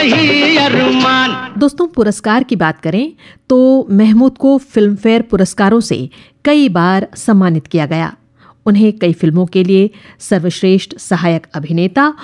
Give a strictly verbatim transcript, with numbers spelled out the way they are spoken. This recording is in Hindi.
दोस्तों, पुरस्कार की बात करें तो महमूद को फिल्म फेयर पुरस्कारों से कई बार सम्मानित किया गया। उन्हें कई फिल्मों के लिए सर्वश्रेष्ठ सहायक अभिनेता